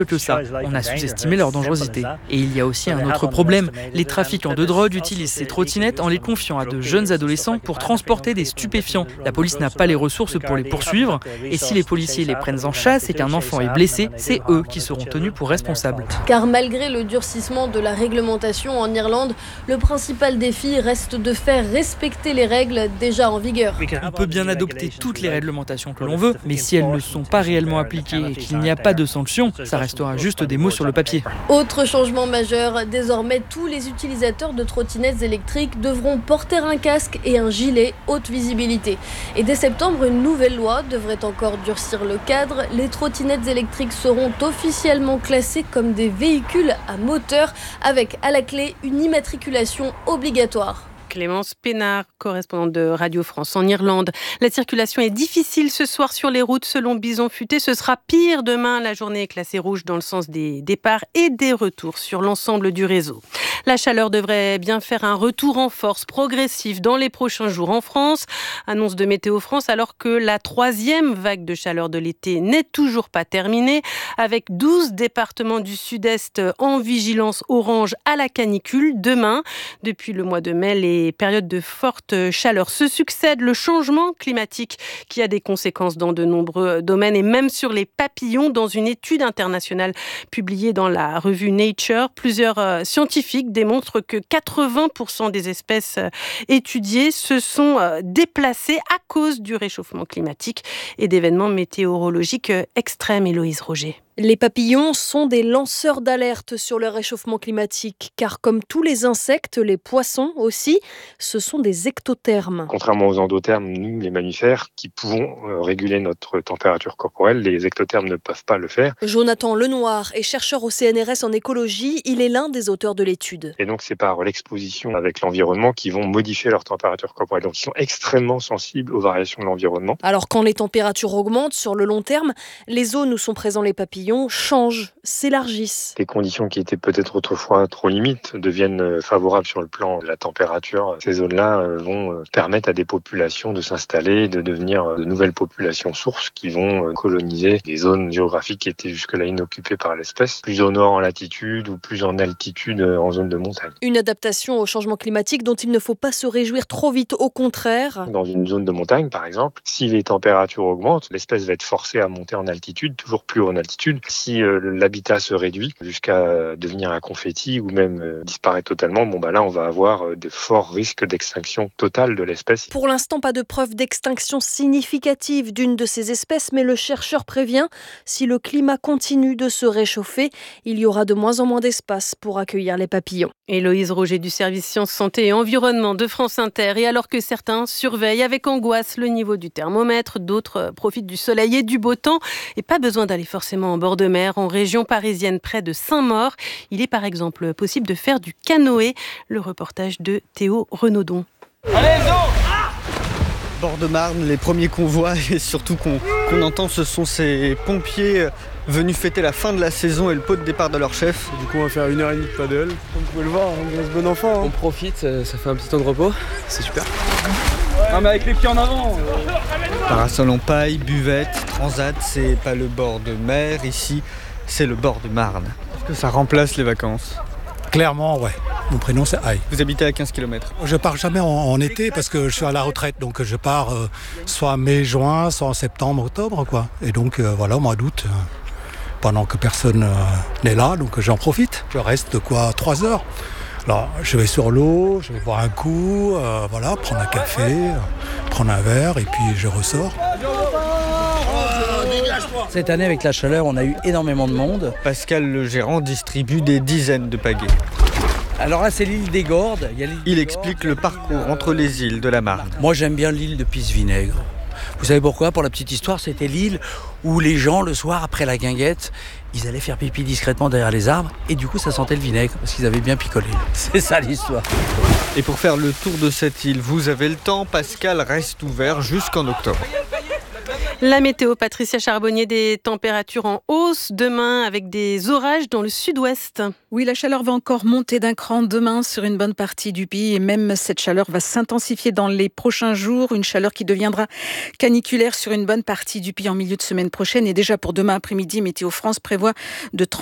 que ça. On a sous-estimé leur dangerosité. Et il y a aussi un autre problème. Les trafiquants de drogue utilisent ces trottinettes en les confiant à de jeunes adolescents pour transporter des stupéfiants. La police n'a pas les ressources pour les poursuivre. Et si les policiers les prennent en chasse et qu'un enfant est blessé, c'est eux qui seront tenus pour responsables. Car malgré le durcissement de la réglementation en Irlande, le principal défi reste de faire respecter les règles déjà en vigueur. On peut bien adopter toutes les réglementations que l'on veut, mais si elles ne sont pas réellement appliquées et qu'il n'y a pas de sanctions, ça restera juste des mots sur le papier. Autre changement majeur, désormais tous les utilisateurs de trottinettes électriques devront porter un casque et un gilet haute visibilité. Et dès septembre, une nouvelle loi devrait encore durcir le cadre. Les trottinettes électriques seront officiellement classées comme des véhicules à moteur avec à la clé une immatriculation obligatoire. Clémence Pénard, correspondante de Radio France en Irlande. La circulation est difficile ce soir sur les routes. Selon Bison Futé, ce sera pire demain. La journée est classée rouge dans le sens des départs et des retours sur l'ensemble du réseau. La chaleur devrait bien faire un retour en force progressif dans les prochains jours en France. Annonce de Météo France, alors que la 3e vague de chaleur de l'été n'est toujours pas terminée, avec 12 départements du sud-est en vigilance orange à la canicule. Demain, depuis le mois de mai, les périodes de forte chaleur se succèdent. Le changement climatique qui a des conséquences dans de nombreux domaines et même sur les papillons. Dans une étude internationale publiée dans la revue Nature, plusieurs scientifiques démontrent que 80% des espèces étudiées se sont déplacées à cause du réchauffement climatique et d'événements météorologiques extrêmes. Héloïse Roger. Les papillons sont des lanceurs d'alerte sur le réchauffement climatique, car comme tous les insectes, les poissons aussi, ce sont des ectothermes. Contrairement aux endothermes, nous, les mammifères, qui pouvons réguler notre température corporelle, les ectothermes ne peuvent pas le faire. Jonathan Lenoir est chercheur au CNRS en écologie, il est l'un des auteurs de l'étude. Et donc c'est par l'exposition avec l'environnement qu'ils vont modifier leur température corporelle. Donc ils sont extrêmement sensibles aux variations de l'environnement. Alors quand les températures augmentent sur le long terme, les zones où sont présents les papillons changent, s'élargissent. Des conditions qui étaient peut-être autrefois trop limites deviennent favorables sur le plan de la température. Ces zones-là vont permettre à des populations de s'installer, de devenir de nouvelles populations sources qui vont coloniser des zones géographiques qui étaient jusque-là inoccupées par l'espèce, plus au nord en latitude ou plus en altitude en zone de montagne. Une adaptation au changement climatique dont il ne faut pas se réjouir trop vite, au contraire. Dans une zone de montagne, par exemple, si les températures augmentent, l'espèce va être forcée à monter en altitude, toujours plus haut en altitude. Si l'habitat se réduit jusqu'à devenir un confetti ou même disparaître totalement, là on va avoir de forts risques d'extinction totale de l'espèce. Pour l'instant, pas de preuve d'extinction significative d'une de ces espèces, mais le chercheur prévient, si le climat continue de se réchauffer, il y aura de moins en moins d'espace pour accueillir les papillons. Héloïse Roger du service Sciences, Santé et Environnement de France Inter. Et alors que certains surveillent avec angoisse le niveau du thermomètre, d'autres profitent du soleil et du beau temps. Et pas besoin d'aller forcément en bord de mer. En région parisienne, près de Saint-Maur, il est par exemple possible de faire du canoë. Le reportage de Théo Renaudon. Allez, go! Bord de Marne, les premiers convois et surtout qu'on entend, ce sont ces pompiers venus fêter la fin de la saison et le pot de départ de leur chef. Du coup on va faire 1h30 de paddle. Comme vous pouvez le voir, on reste bon enfant. On profite, ça fait un petit temps de repos, c'est super. Ah mais avec les pieds en avant. Parasol en paille, buvette, transat, c'est pas le bord de mer ici, c'est le bord de Marne. Est-ce que ça remplace les vacances ? Clairement, ouais. Mon prénom, c'est Aïe. Vous habitez à 15 km. Je pars jamais en été parce que je suis à la retraite. Donc, je pars soit mai, juin, soit en septembre, octobre, quoi. Et donc, voilà, au mois d'août, pendant que personne n'est là, donc j'en profite. Je reste, 3 heures. Alors, je vais sur l'eau, je vais boire un coup, prendre un café, prendre un verre, et puis je ressors. Cette année, avec la chaleur, on a eu énormément de monde. Pascal, le gérant, distribue des dizaines de pagaies. Alors là, c'est l'île des Gordes. Il explique le parcours entre les îles de la Marne. Moi, j'aime bien l'île de Pisse-Vinaigre. Vous savez pourquoi ? Pour la petite histoire, c'était l'île où les gens, le soir, après la guinguette, ils allaient faire pipi discrètement derrière les arbres et du coup, ça sentait le vinaigre parce qu'ils avaient bien picolé. C'est ça l'histoire. Et pour faire le tour de cette île, vous avez le temps. Pascal reste ouvert jusqu'en octobre. La météo, Patricia Charbonnier, des températures en hausse demain avec des orages dans le sud-ouest. Oui, la chaleur va encore monter d'un cran demain sur une bonne partie du pays et même cette chaleur va s'intensifier dans les prochains jours. Une chaleur qui deviendra caniculaire sur une bonne partie du pays en milieu de semaine prochaine. Et déjà pour demain après-midi, Météo France prévoit de